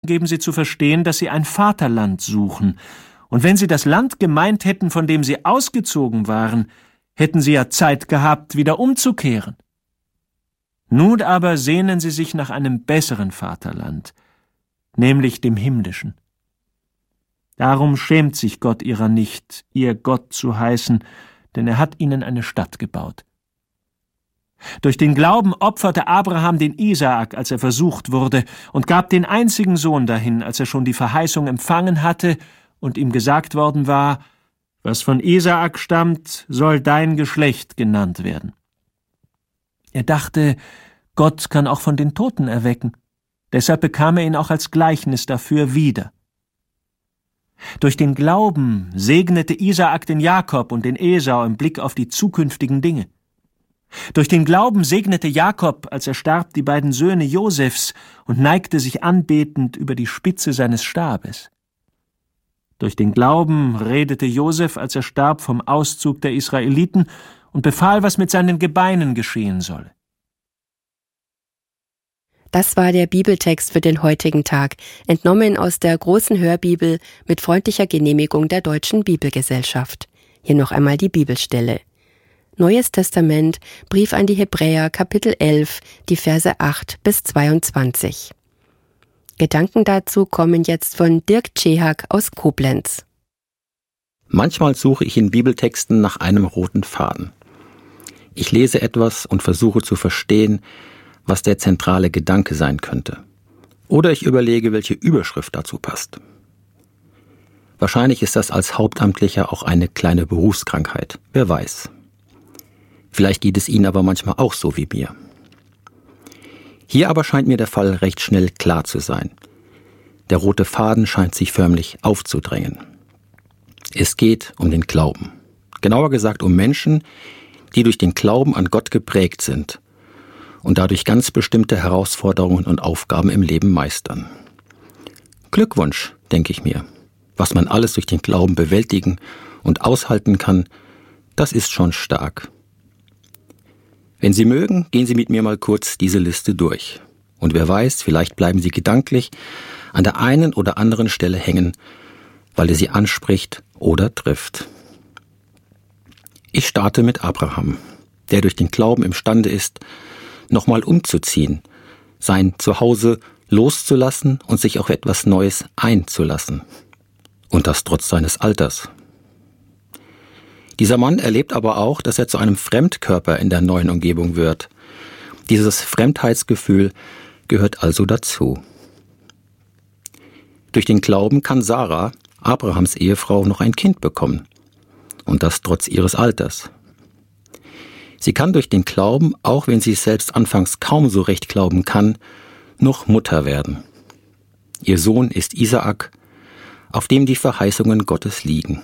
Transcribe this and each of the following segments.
geben sie zu verstehen, dass sie ein Vaterland suchen. Und wenn sie das Land gemeint hätten, von dem sie ausgezogen waren, hätten sie ja Zeit gehabt, wieder umzukehren. Nun aber sehnen sie sich nach einem besseren Vaterland, nämlich dem himmlischen. Darum schämt sich Gott ihrer nicht, ihr Gott zu heißen, denn er hat ihnen eine Stadt gebaut. Durch den Glauben opferte Abraham den Isaak, als er versucht wurde, und gab den einzigen Sohn dahin, als er schon die Verheißung empfangen hatte und ihm gesagt worden war, was von Isaak stammt, soll dein Geschlecht genannt werden. Er dachte, Gott kann auch von den Toten erwecken. Deshalb bekam er ihn auch als Gleichnis dafür wieder. Durch den Glauben segnete Isaak den Jakob und den Esau im Blick auf die zukünftigen Dinge. Durch den Glauben segnete Jakob, als er starb, die beiden Söhne Josefs und neigte sich anbetend über die Spitze seines Stabes. Durch den Glauben redete Josef, als er starb, vom Auszug der Israeliten und befahl, was mit seinen Gebeinen geschehen solle. Das war der Bibeltext für den heutigen Tag, entnommen aus der großen Hörbibel mit freundlicher Genehmigung der Deutschen Bibelgesellschaft. Hier noch einmal die Bibelstelle. Neues Testament, Brief an die Hebräer, Kapitel 11, die Verse 8 bis 22. Gedanken dazu kommen jetzt von Dirk Tschehak aus Koblenz. Manchmal suche ich in Bibeltexten nach einem roten Faden. Ich lese etwas und versuche zu verstehen, was der zentrale Gedanke sein könnte. Oder ich überlege, welche Überschrift dazu passt. Wahrscheinlich ist das als Hauptamtlicher auch eine kleine Berufskrankheit. Wer weiß. Vielleicht geht es Ihnen aber manchmal auch so wie mir. Hier aber scheint mir der Fall recht schnell klar zu sein. Der rote Faden scheint sich förmlich aufzudrängen. Es geht um den Glauben. Genauer gesagt um Menschen, die durch den Glauben an Gott geprägt sind und dadurch ganz bestimmte Herausforderungen und Aufgaben im Leben meistern. Glückwunsch, denke ich mir. Was man alles durch den Glauben bewältigen und aushalten kann, das ist schon stark. Wenn Sie mögen, gehen Sie mit mir mal kurz diese Liste durch. Und wer weiß, vielleicht bleiben Sie gedanklich an der einen oder anderen Stelle hängen, weil er sie anspricht oder trifft. Ich starte mit Abraham, der durch den Glauben imstande ist, nochmal umzuziehen, sein Zuhause loszulassen und sich auf etwas Neues einzulassen. Und das trotz seines Alters. Dieser Mann erlebt aber auch, dass er zu einem Fremdkörper in der neuen Umgebung wird. Dieses Fremdheitsgefühl gehört also dazu. Durch den Glauben kann Sarah, Abrahams Ehefrau, noch ein Kind bekommen. Und das trotz ihres Alters. Sie kann durch den Glauben, auch wenn sie es selbst anfangs kaum so recht glauben kann, noch Mutter werden. Ihr Sohn ist Isaak, auf dem die Verheißungen Gottes liegen.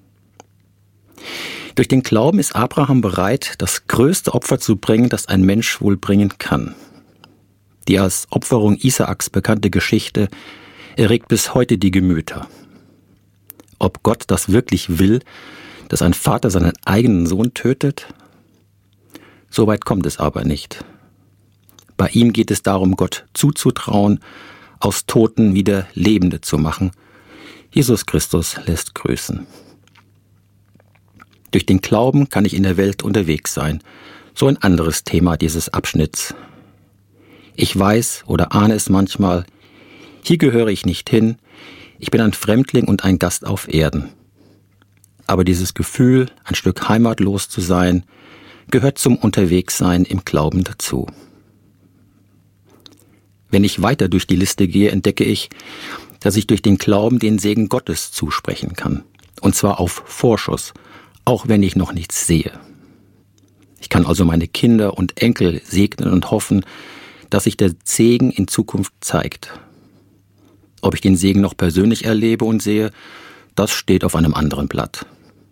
Durch den Glauben ist Abraham bereit, das größte Opfer zu bringen, das ein Mensch wohl bringen kann. Die als Opferung Isaaks bekannte Geschichte erregt bis heute die Gemüter. Ob Gott das wirklich will, dass ein Vater seinen eigenen Sohn tötet? Soweit kommt es aber nicht. Bei ihm geht es darum, Gott zuzutrauen, aus Toten wieder Lebende zu machen. Jesus Christus lässt grüßen. Durch den Glauben kann ich in der Welt unterwegs sein. So ein anderes Thema dieses Abschnitts. Ich weiß oder ahne es manchmal, hier gehöre ich nicht hin, ich bin ein Fremdling und ein Gast auf Erden. Aber dieses Gefühl, ein Stück heimatlos zu sein, gehört zum Unterwegssein im Glauben dazu. Wenn ich weiter durch die Liste gehe, entdecke ich, dass ich durch den Glauben den Segen Gottes zusprechen kann. Und zwar auf Vorschuss, auch wenn ich noch nichts sehe. Ich kann also meine Kinder und Enkel segnen und hoffen, dass sich der Segen in Zukunft zeigt. Ob ich den Segen noch persönlich erlebe und sehe, das steht auf einem anderen Blatt.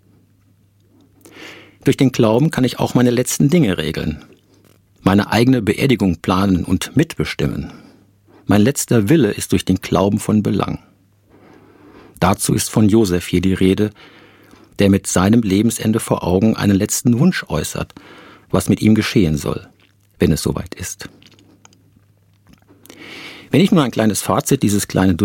Durch den Glauben kann ich auch meine letzten Dinge regeln, meine eigene Beerdigung planen und mitbestimmen. Mein letzter Wille ist durch den Glauben von Belang. Dazu ist von Josef hier die Rede, der mit seinem Lebensende vor Augen einen letzten Wunsch äußert, was mit ihm geschehen soll, wenn es soweit ist. Wenn ich nur ein kleines Fazit dieses kleinen